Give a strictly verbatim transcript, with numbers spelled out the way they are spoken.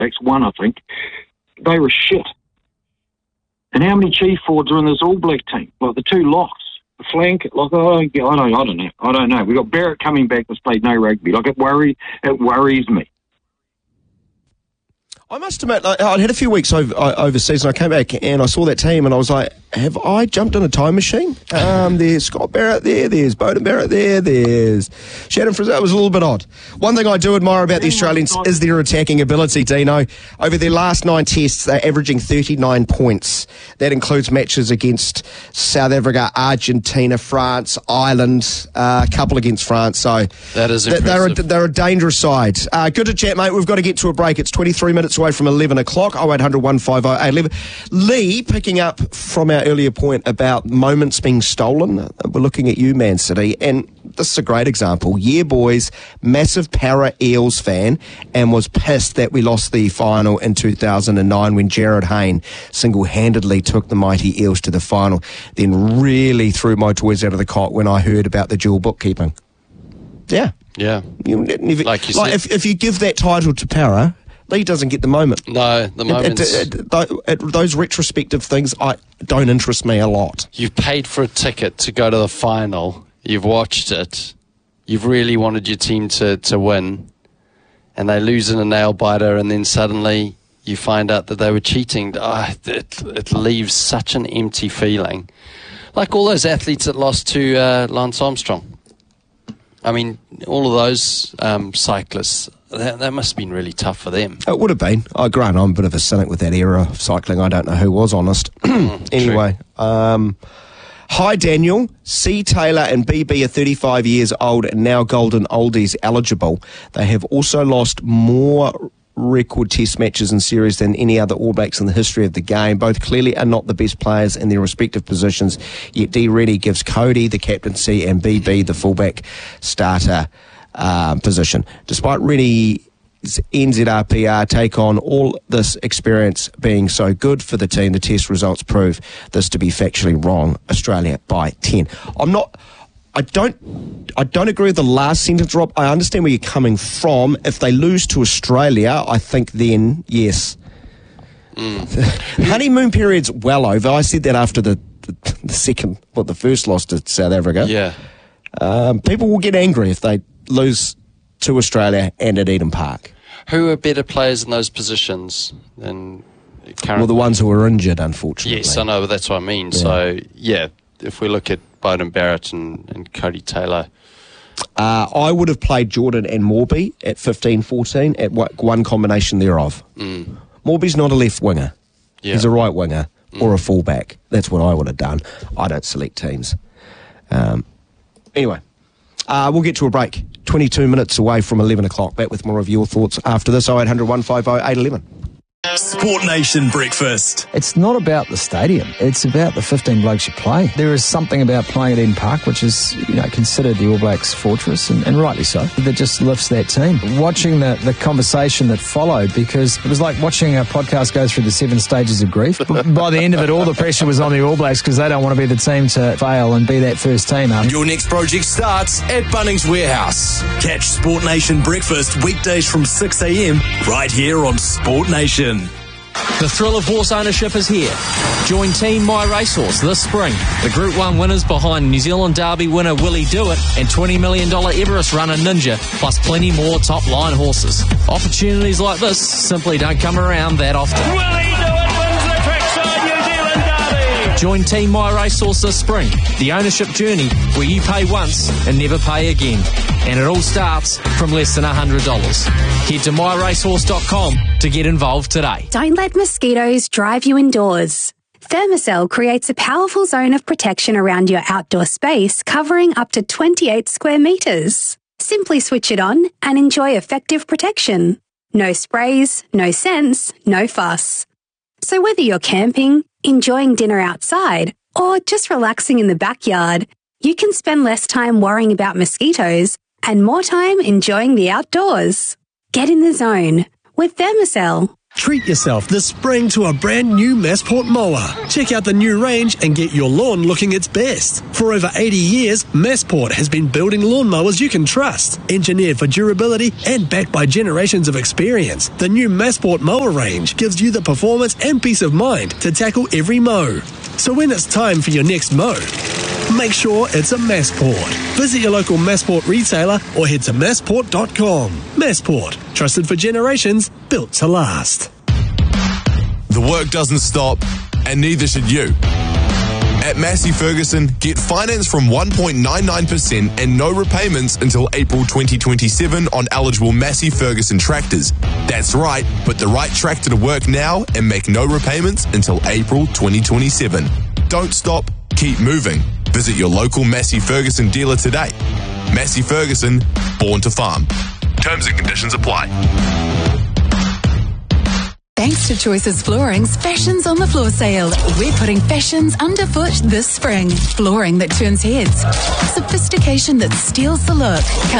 Blacks, one I think, they were shit. And how many chief forwards are in this All Black team? Like the two locks, the flank, like oh, I don't, I don't know, I don't know. We got Barrett coming back that's played no rugby. Like it worry, it worries me. I must admit, like, I'd had a few weeks over, uh, overseas, and I came back and I saw that team, and I was like, have I jumped in a time machine? Um, there's Scott Barrett there, there's Beauden Barrett there, there's Shannon Frizzell. It was a little bit odd. One thing I do admire about the Australians is their attacking ability, Dino. Over their last nine tests, they're averaging thirty-nine points. That includes matches against South Africa, Argentina, France, Ireland, uh, a couple against France. So that is th- impressive. They're a, they're a dangerous side. Uh, good to chat, mate. We've got to get to a break. It's twenty-three minutes away from eleven o'clock. oh eight hundred, one five oh, eight eleven. Lee, picking up from our earlier point about moments being stolen, we're looking at you, Man City, and this is a great example. Yeah, boys, massive Para Eels fan, and was pissed that we lost the final in two thousand nine when Jared Hayne single-handedly took the mighty Eels to the final, then really threw my toys out of the cot when I heard about the dual bookkeeping. Yeah. Yeah. You never, like you like said. If, if you give that title to Para, Lee doesn't get the moment. No, the moments. It, it, it, it, those retrospective things I don't interest me a lot. You've paid for a ticket to go to the final. You've watched it. You've really wanted your team to, to win. And they lose in a nail biter, and then suddenly you find out that they were cheating. Oh, it, it leaves such an empty feeling. Like all those athletes that lost to uh, Lance Armstrong. I mean, all of those um, cyclists, that, that must have been really tough for them. It would have been. I grant I'm a bit of a cynic with that era of cycling. I don't know who was honest. Anyway, um, hi Daniel. C. Taylor and B B are thirty-five years old and now Golden Oldies eligible. They have also lost more record test matches and series than any other All Blacks in the history of the game. Both clearly are not the best players in their respective positions, yet D. Reddy gives Cody the captaincy and B B the fullback starter uh, position. Despite Reddy's N Z R P R take on all this experience being so good for the team, the test results prove this to be factually wrong. Australia by ten. I'm not... I don't I don't agree with the last sentence, Rob. I understand where you're coming from. If they lose to Australia, I think then, yes. Mm. Honeymoon period's well over. I said that after the, the, the second, well, the first loss to South Africa. Yeah. Um, people will get angry if they lose to Australia and at Eden Park. Who are better players in those positions than currently? Well, the ones who are injured, unfortunately. Yes, I know, but that's what I mean. Yeah. So, yeah, if we look at Beauden Barrett and, and Cody Taylor. Uh, I would have played Jordan and Morby at fifteen fourteen at one combination thereof. Mm. Morby's not a left winger. Yeah. He's a right winger mm. or a fullback. That's what I would have done. I don't select teams. Um, anyway, uh, we'll get to a break. twenty-two minutes away from eleven o'clock. Back with more of your thoughts after this. oh eight hundred, one five oh, eight eleven. Sport Nation Breakfast. It's not about the stadium. It's about the fifteen blokes you play. There is something about playing at Eden Park, which is, you know, considered the All Blacks' fortress, and, and rightly so, that just lifts that team. Watching the, the conversation that followed, because it was like watching a podcast go through the seven stages of grief. By the end of it, all the pressure was on the All Blacks because they don't want to be the team to fail and be that first team. Um. Your next project starts at Bunnings Warehouse. Catch Sport Nation Breakfast weekdays from six a.m. right here on Sport Nation. The thrill of horse ownership is here. Join Team My Racehorse this spring. The Group one winners behind New Zealand Derby winner Willie Do It and twenty million dollars Everest runner Ninja, plus plenty more top-line horses. Opportunities like this simply don't come around that often. Willie Do It wins the Trackside New Zealand Derby. Join Team My Racehorse this spring. The ownership journey where you pay once and never pay again. And it all starts from less than one hundred dollars. Head to my racehorse dot com to get involved today. Don't let mosquitoes drive you indoors. Thermacell creates a powerful zone of protection around your outdoor space, covering up to twenty-eight square metres. Simply switch it on and enjoy effective protection. No sprays, no scents, no fuss. So whether you're camping, enjoying dinner outside, or just relaxing in the backyard, you can spend less time worrying about mosquitoes and more time enjoying the outdoors. Get in the zone with Thermacell. Treat yourself this spring to a brand new Massport mower. Check out the new range and get your lawn looking its best. For over eighty years, Massport has been building lawnmowers you can trust. Engineered for durability and backed by generations of experience, the new Massport mower range gives you the performance and peace of mind to tackle every mow. So when it's time for your next mow, make sure it's a Massport. Visit your local Massport retailer or head to massport dot com. Massport, trusted for generations, built to last. The work doesn't stop, and neither should you. At Massey Ferguson, get finance from one point nine nine percent and no repayments until April twenty twenty-seven on eligible Massey Ferguson tractors. That's right, put the right tractor to work now and make no repayments until April twenty twenty-seven. Don't stop, keep moving. Visit your local Massey Ferguson dealer today. Massey Ferguson, born to farm. Terms and conditions apply. Thanks to Choices Flooring's Fashions on the Floor sale. We're putting fashions underfoot this spring. Flooring that turns heads. Sophistication that steals the look.